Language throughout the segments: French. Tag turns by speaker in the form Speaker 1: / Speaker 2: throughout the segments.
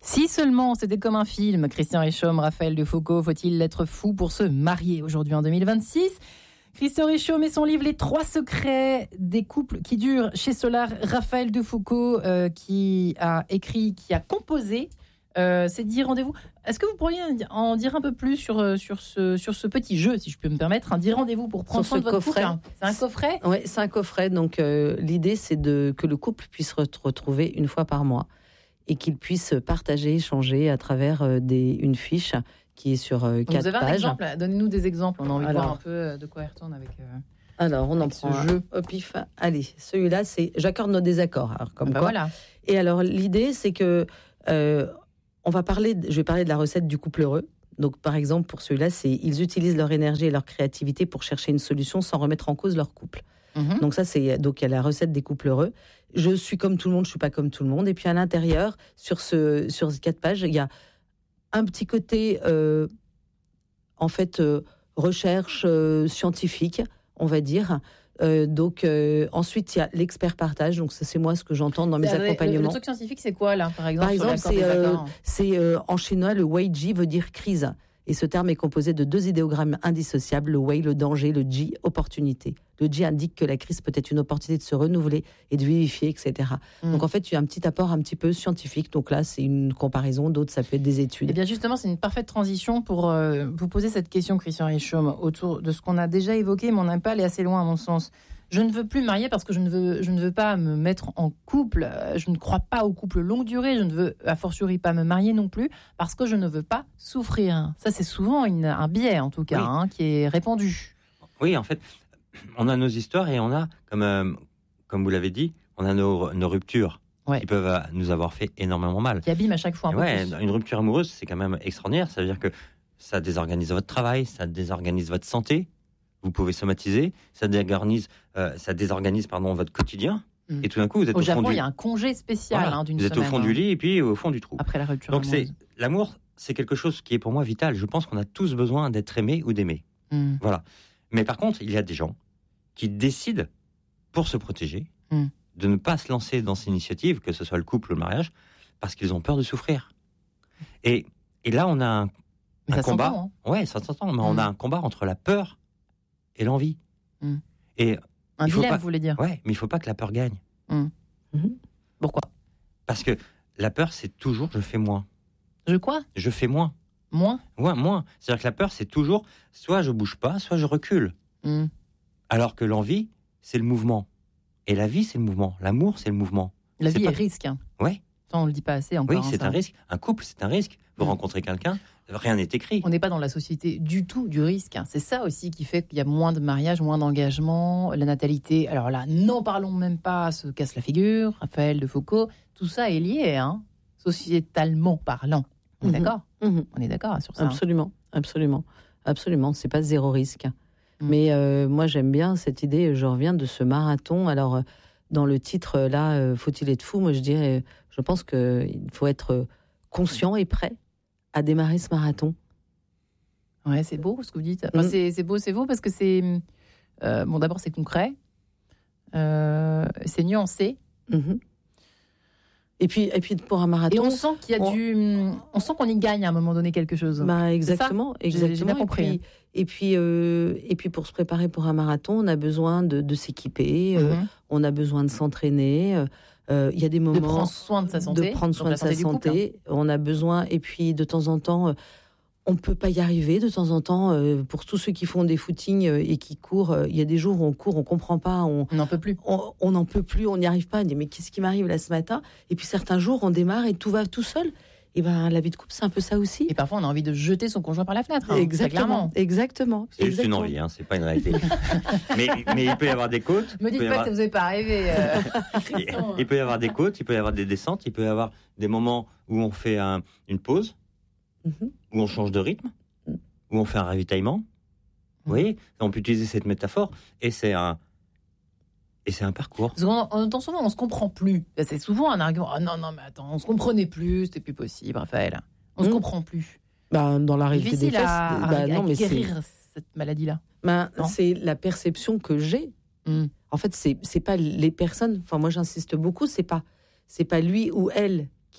Speaker 1: Si seulement c'était comme un film, Christian Richomme, Raphaël Defoucault, faut-il être fou pour se marier aujourd'hui en 2026 ? Christian Richomme et son livre Les 3 secrets des couples qui durent chez Solar. Raphaël Defoucault qui a écrit, qui a composé ces 10 rendez-vous. Est-ce que vous pourriez en dire un peu plus sur ce petit jeu, si je peux me permettre, un 10 rendez-vous pour prendre soin de votre couple ? C'est un coffret ?
Speaker 2: Oui, c'est un coffret. Donc l'idée, c'est que le couple puisse se retrouver une fois par mois et qu'il puisse partager, échanger à travers une fiche qui est sur 4 pages.
Speaker 1: Vous avez un exemple ? Donnez-nous des exemples. On a envie de voir un peu de quoi il retourne avec.
Speaker 2: Alors, on en prend
Speaker 1: ce jeu.
Speaker 2: Au pif. Allez, celui-là, c'est j'accorde nos désaccords. Alors, comme quoi.
Speaker 1: Voilà.
Speaker 2: Et alors, l'idée, c'est que je vais parler de la recette du couple heureux. Donc, par exemple, pour celui-là, ils utilisent leur énergie et leur créativité pour chercher une solution sans remettre en cause leur couple. Donc ça, il y a la recette des couples heureux. Je suis comme tout le monde, je suis pas comme tout le monde. Et puis à l'intérieur, sur ces 4 pages, il y a un petit côté, recherche scientifique, on va dire. Ensuite, il y a l'expert partage. Donc ça, c'est moi ce que j'entends dans mes accompagnements.
Speaker 1: Le truc scientifique, c'est quoi là, par exemple
Speaker 2: c'est en chinois, le wei ji veut dire crise. Et ce terme est composé de 2 idéogrammes indissociables, le wei, le danger, le ji, opportunité. Le ji indique que la crise peut être une opportunité de se renouveler et de vivifier, etc. Donc en fait, il y a un petit apport un petit peu scientifique. Donc là, c'est une comparaison, d'autres, ça peut être des études.
Speaker 1: Et bien justement, c'est une parfaite transition pour vous poser cette question, Christian Richomme, autour de ce qu'on a déjà évoqué, mais on n'a pas allé assez loin à mon sens. Je ne veux plus me marier parce que je ne veux pas me mettre en couple. Je ne crois pas au couple longue durée. Je ne veux, a fortiori, pas me marier non plus parce que je ne veux pas souffrir. Ça, c'est souvent un biais, en tout cas, qui est répandu.
Speaker 3: Oui, en fait, on a nos histoires et on a, comme vous l'avez dit, on a nos ruptures qui peuvent nous avoir fait énormément mal.
Speaker 1: Qui abîment à chaque fois un peu plus.
Speaker 3: Une rupture amoureuse, c'est quand même extraordinaire. Ça veut dire que ça désorganise votre travail, ça désorganise votre santé. Vous pouvez somatiser, ça désorganise votre quotidien. Et tout d'un coup, vous êtes
Speaker 1: au Japon, il y a un congé spécial d'une semaine.
Speaker 3: Vous êtes au fond du lit et puis au fond du trou.
Speaker 1: Après la rupture
Speaker 3: Donc
Speaker 1: amoureuse.
Speaker 3: L'amour, c'est quelque chose qui est pour moi vital. Je pense qu'on a tous besoin d'être aimé ou d'aimer. Voilà. Mais par contre, il y a des gens qui décident, pour se protéger, de ne pas se lancer dans ces initiatives, que ce soit le couple ou le mariage, parce qu'ils ont peur de souffrir. Et là, on a un combat. Ouais, ça s'entend. Mais on a un combat entre la peur et l'envie. Et
Speaker 1: un dilemme, vous voulez dire.
Speaker 3: Ouais, mais il ne faut pas que la peur gagne.
Speaker 1: Pourquoi ?
Speaker 3: Parce que la peur, c'est toujours je fais moins.
Speaker 1: Je quoi ?
Speaker 3: Je fais moins.
Speaker 1: Moins ?
Speaker 3: Ouais, moins. C'est-à-dire que la peur, c'est toujours soit je bouge pas, soit je recule. Alors que l'envie, c'est le mouvement. Et la vie, c'est le mouvement. L'amour, c'est le mouvement.
Speaker 1: La vie est risque.
Speaker 3: Ouais.
Speaker 1: Ça, on ne le dit pas assez encore.
Speaker 3: Oui, c'est un risque. Un couple, c'est un risque. Vous rencontrez quelqu'un, rien n'est écrit.
Speaker 1: On n'est pas dans la société du tout du risque. C'est ça aussi qui fait qu'il y a moins de mariages, moins d'engagement, la natalité. Alors là, n'en parlons même pas, se casse la figure. Raphaël Defoucault, tout ça est lié, sociétalement parlant. On est d'accord ? On est d'accord sur ça.
Speaker 2: Absolument, absolument, absolument. C'est pas zéro risque. Mais moi, j'aime bien cette idée. Je reviens de ce marathon. Alors, dans le titre là, faut-il être fou ? Moi, je pense qu'il faut être conscient et prêt à démarrer ce marathon.
Speaker 1: Ouais, c'est beau ce que vous dites. Enfin, c'est beau parce que c'est d'abord c'est concret, c'est nuancé. Et puis pour un marathon, et on sent qu'il y a on sent qu'on y gagne à un moment donné quelque chose.
Speaker 2: Exactement.
Speaker 1: J'ai bien compris.
Speaker 2: Et puis pour se préparer pour un marathon, on a besoin de s'équiper, on a besoin de s'entraîner. Il y a des moments
Speaker 1: de prendre soin de sa santé,
Speaker 2: on a besoin, et puis de temps en temps, on peut pas y arriver. De temps en temps, pour tous ceux qui font des footings et qui courent, il y a des jours où on court, on comprend pas, on
Speaker 1: n'en peut plus,
Speaker 2: on n'en peut plus, on n'y arrive pas. On dit mais qu'est-ce qui m'arrive là ce matin ? Et puis certains jours, on démarre et tout va tout seul. Et la vie de couple, c'est un peu ça aussi.
Speaker 1: Et parfois, on a envie de jeter son conjoint par la fenêtre.
Speaker 2: Exactement.
Speaker 3: C'est juste une envie, c'est pas une réalité. mais il peut y avoir des côtes.
Speaker 1: Me dites pas que vous n'avez pas rêvé.
Speaker 3: Il peut y avoir des côtes, il peut y avoir des descentes, il peut y avoir des moments où on fait une pause, où on change de rythme, où on fait un ravitaillement. Vous voyez, on peut utiliser cette métaphore, et c'est un parcours.
Speaker 1: Parce qu'on entend souvent, on se comprend plus. C'est souvent un argument. Ah non, mais attends, on se comprenait plus, c'était plus possible, Raphaël. On se comprend plus.
Speaker 2: Dans la réalité des faits,
Speaker 1: à guérir cette maladie-là.
Speaker 2: C'est la perception que j'ai. En fait, c'est pas les personnes. Enfin, moi, j'insiste beaucoup. C'est pas lui ou elle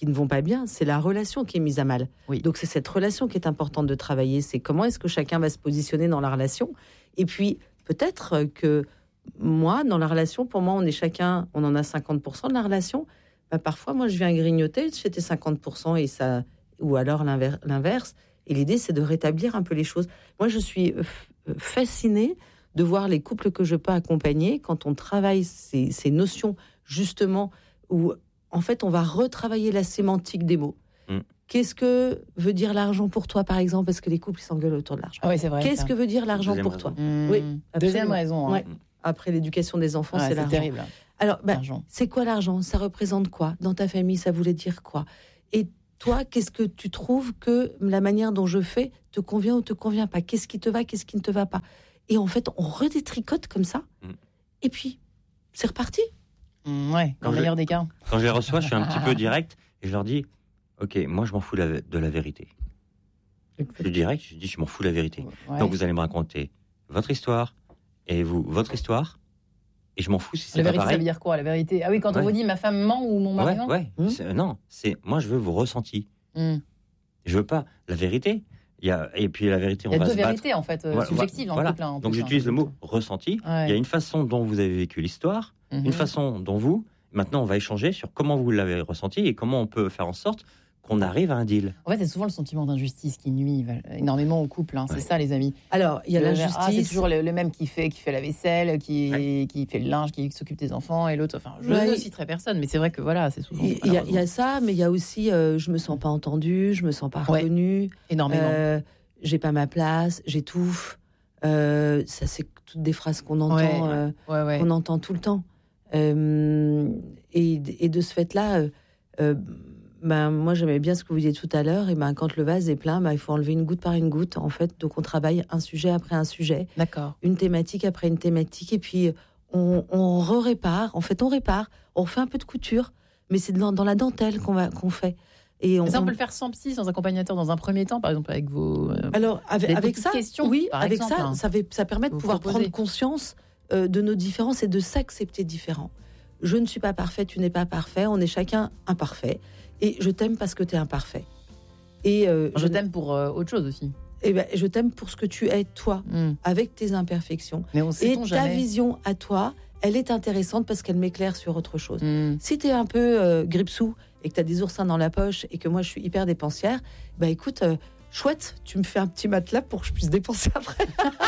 Speaker 2: qui ne vont pas bien, c'est la relation qui est mise à mal.
Speaker 1: Oui.
Speaker 2: Donc c'est cette relation qui est importante de travailler. C'est comment est-ce que chacun va se positionner dans la relation. Et puis peut-être que moi, dans la relation, pour moi, on en a 50% de la relation. Bah, parfois, moi, je viens grignoter, j'étais 50% et ça, ou alors l'inverse. Et l'idée, c'est de rétablir un peu les choses. Moi, je suis fascinée de voir les couples que je peux accompagner quand on travaille ces notions, justement, où, en fait, on va retravailler la sémantique des mots. Qu'est-ce que veut dire l'argent pour toi, par exemple? Parce que les couples s'engueulent autour de l'argent.
Speaker 1: Ah oui, c'est vrai.
Speaker 2: Qu'est-ce que veut dire l'argent pour toi? Oui,
Speaker 1: deuxième raison.
Speaker 2: Ouais. Après l'éducation des enfants, c'est l'argent.
Speaker 1: Terrible.
Speaker 2: Alors, c'est quoi l'argent? Ça représente quoi? Dans ta famille, ça voulait dire quoi? Et toi, qu'est-ce que tu trouves que la manière dont je fais te convient ou te convient pas? Qu'est-ce qui te va, qu'est-ce qui ne te va pas? Et en fait, on redétricote comme ça. Et puis, c'est reparti.
Speaker 1: Ouais, dans le meilleur des cas.
Speaker 3: Quand je les reçois, je suis un petit peu direct et je leur dis, ok, moi je m'en fous de la vérité. Je suis direct, je dis, je m'en fous de la vérité. Ouais. Donc vous allez me raconter votre histoire et vous, votre histoire. Et je m'en fous si c'est pas pareil. La
Speaker 1: vérité, ça veut dire quoi, la vérité? Ah oui, quand on vous dit ma femme ment ou mon mari ment.
Speaker 3: Non, moi je veux vos ressentis. Je veux pas la vérité. Et puis la vérité, on va se battre.
Speaker 1: Il y a deux vérités en fait, subjectives dans le couple.
Speaker 3: Donc j'utilise le mot ressenti. Il y a une façon dont vous avez vécu l'histoire, une façon dont vous. Maintenant, on va échanger sur comment vous l'avez ressenti et comment on peut faire en sorte qu'on arrive à un deal.
Speaker 1: En fait, c'est souvent le sentiment d'injustice qui nuit énormément au couple. C'est ça, les amis.
Speaker 2: Alors, il y a l'injustice.
Speaker 1: C'est toujours le même qui fait la vaisselle, qui fait le linge, qui s'occupe des enfants, et l'autre. Enfin, je ne citerai personne, mais c'est vrai que voilà, c'est souvent.
Speaker 2: Il y a ça, mais il y a aussi, je me sens pas entendue, je me sens pas reconnue.
Speaker 1: Énormément.
Speaker 2: J'ai pas ma place, j'étouffe. Ça, c'est toutes des phrases qu'on entend, qu'on entend tout le temps. Et de ce fait-là, moi j'aimais bien ce que vous disiez tout à l'heure. Et quand le vase est plein, il faut enlever une goutte par une goutte. En fait, donc on travaille un sujet après un sujet, une thématique après une thématique, et puis on répare. En fait, on répare, on fait un peu de couture, mais c'est dans la dentelle qu'on fait. Et
Speaker 1: ça, on peut le faire sans psy, sans accompagnateur, dans un premier temps, par exemple avec vos.
Speaker 2: Alors avec ça,
Speaker 1: questions,
Speaker 2: oui, avec
Speaker 1: exemple,
Speaker 2: ça permet de pouvoir prendre conscience de nos différences et de s'accepter différents. Je ne suis pas parfaite, tu n'es pas parfait, on est chacun imparfait. Et je t'aime parce que tu es imparfait. Et
Speaker 1: je t'aime pour autre chose aussi.
Speaker 2: Et je t'aime pour ce que tu es, toi, avec tes imperfections.
Speaker 1: Mais on sait
Speaker 2: ta vision à toi, elle est intéressante parce qu'elle m'éclaire sur autre chose. Si tu es un peu gripsou et que tu as des oursins dans la poche et que moi je suis hyper dépensière, écoute, chouette, tu me fais un petit matelas pour que je puisse dépenser après.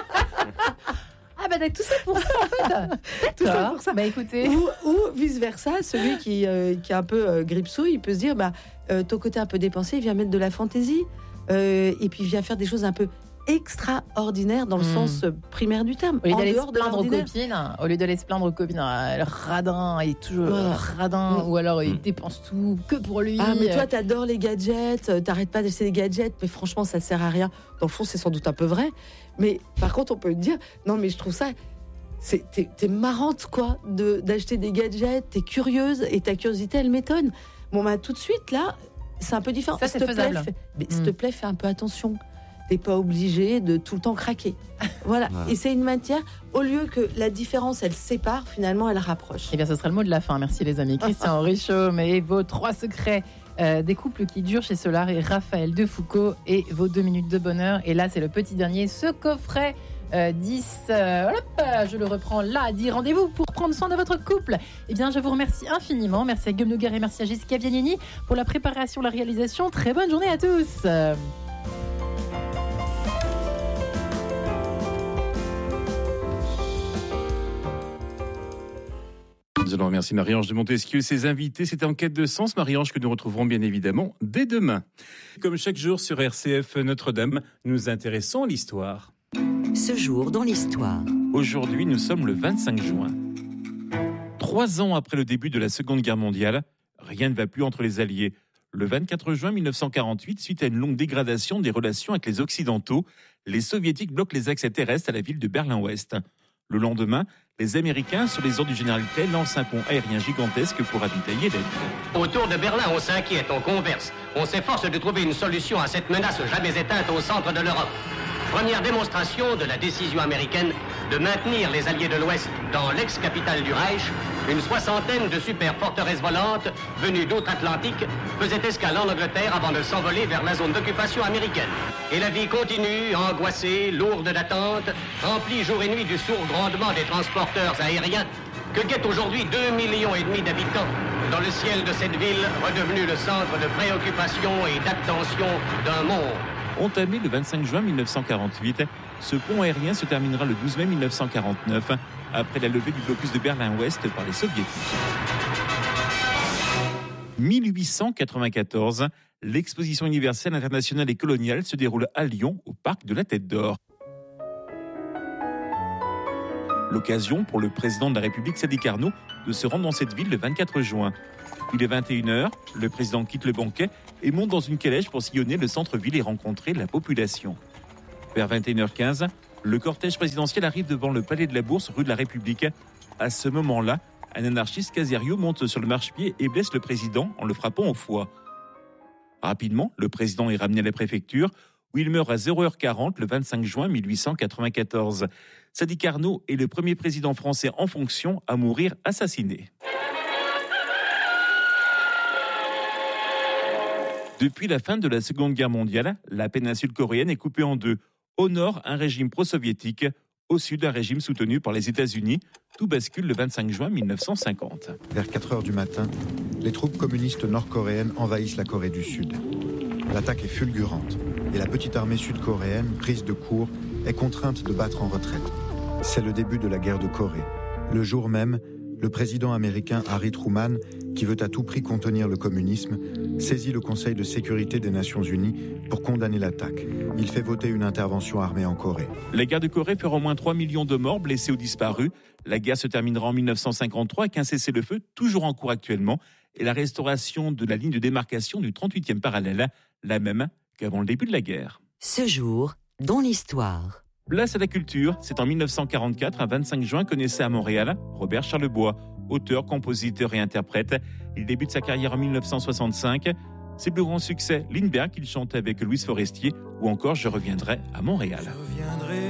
Speaker 1: Tout ça pour ça, en fait.
Speaker 2: Tout ça pour ça.
Speaker 1: Écoutez.
Speaker 2: Ou vice-versa, celui qui est un peu gripsou, il peut se dire, ton côté un peu dépensier, il vient mettre de la fantaisie, et puis il vient faire des choses un peu extraordinaires dans le sens primaire du terme.
Speaker 1: Au lieu d'aller se plaindre aux copines, le radin, il est toujours radin, ou alors il dépense tout que pour lui.
Speaker 2: Ah, mais toi, t'adores les gadgets, t'arrêtes pas d'acheter des gadgets, mais franchement, ça sert à rien. Dans le fond, c'est sans doute un peu vrai. Mais par contre, on peut te dire, non, mais je trouve ça, t'es marrante, quoi, d'acheter des gadgets, t'es curieuse, et ta curiosité, elle m'étonne. Bon, tout de suite, là, c'est un peu différent.
Speaker 1: Ça, c'est faisable.
Speaker 2: S'il te plaît, fais un peu attention. T'es pas obligé de tout le temps craquer. Voilà. Et c'est une matière, au lieu que la différence, elle sépare, finalement, elle rapproche.
Speaker 1: Eh bien, ce sera le mot de la fin. Merci, les amis. Christian Richomme et vos 3 secrets des couples qui durent chez Solar et Raphaël Defoucauld et vos 2 minutes de bonheur. Et là, c'est le petit dernier, ce coffret 10. Je le reprends là. Dit rendez-vous pour prendre soin de votre couple. Eh bien, je vous remercie infiniment. Merci à Guillaume Noguer et merci à Jessica Vianini pour la préparation, la réalisation. Très bonne journée à tous.
Speaker 4: Nous allons remercier Marie-Ange de Montesquieu et ses invités. C'était En quête de sens, Marie-Ange, que nous retrouverons bien évidemment dès demain. Comme chaque jour sur RCF Notre-Dame, nous intéressons à l'histoire.
Speaker 5: Ce jour dans l'histoire.
Speaker 4: Aujourd'hui, nous sommes le 25 juin. 3 ans après le début de la Seconde Guerre mondiale, rien ne va plus entre les Alliés. Le 24 juin 1948, suite à une longue dégradation des relations avec les Occidentaux, les Soviétiques bloquent les accès terrestres à la ville de Berlin-Ouest. Le lendemain, les Américains, sur les ordres du général Clay, lancent un pont aérien gigantesque pour ravitailler la ville.
Speaker 6: Autour de Berlin, on s'inquiète, on converse. On s'efforce de trouver une solution à cette menace jamais éteinte au centre de l'Europe. Première démonstration de la décision américaine de maintenir les alliés de l'Ouest dans l'ex-capitale du Reich, une soixantaine de super forteresses volantes venues d'outre-Atlantique faisaient escale en Angleterre avant de s'envoler vers la zone d'occupation américaine. Et la vie continue, angoissée, lourde d'attente, remplie jour et nuit du sourd grondement des transporteurs aériens que guettent aujourd'hui 2,5 millions d'habitants dans le ciel de cette ville redevenue le centre de préoccupation et d'attention d'un monde.
Speaker 4: Entamé le 25 juin 1948, ce pont aérien se terminera le 12 mai 1949, après la levée du blocus de Berlin-Ouest par les Soviétiques. 1894, l'exposition universelle internationale et coloniale se déroule à Lyon, au parc de la Tête d'Or. L'occasion pour le président de la République, Sadi Carnot, de se rendre dans cette ville le 24 juin. Il est 21h, le président quitte le banquet et monte dans une calèche pour sillonner le centre-ville et rencontrer la population. Vers 21h15, le cortège présidentiel arrive devant le palais de la Bourse, rue de la République. À ce moment-là, un anarchiste Caserio monte sur le marchepied et blesse le président en le frappant au foie. Rapidement, le président est ramené à la préfecture, où il meurt à 0h40 le 25 juin 1894. Sadi Carnot est le premier président français en fonction à mourir assassiné. Depuis la fin de la Seconde Guerre mondiale, la péninsule coréenne est coupée en deux. Au nord, un régime pro-soviétique. Au sud, un régime soutenu par les États-Unis. Tout bascule le 25 juin 1950.
Speaker 7: Vers 4h du matin, les troupes communistes nord-coréennes envahissent la Corée du Sud. L'attaque est fulgurante et la petite armée sud-coréenne, prise de court, est contrainte de battre en retraite. C'est le début de la guerre de Corée. Le jour même, le président américain Harry Truman, qui veut à tout prix contenir le communisme, saisit le Conseil de sécurité des Nations Unies pour condamner l'attaque. Il fait voter une intervention armée en Corée.
Speaker 4: La guerre de Corée fera au moins 3 millions de morts, blessés ou disparus. La guerre se terminera en 1953 avec un cessez-le-feu toujours en cours actuellement et la restauration de la ligne de démarcation du 38e parallèle, la même qu'avant le début de la guerre.
Speaker 5: Ce jour, dans l'histoire.
Speaker 4: Place à la culture, c'est en 1944, un 25 juin, que naissait à Montréal Robert Charlebois, auteur, compositeur et interprète. Il débute sa carrière en 1965. Ses plus grands succès, Lindbergh, qu'il chante avec Louise Forestier, ou encore Je reviendrai à Montréal.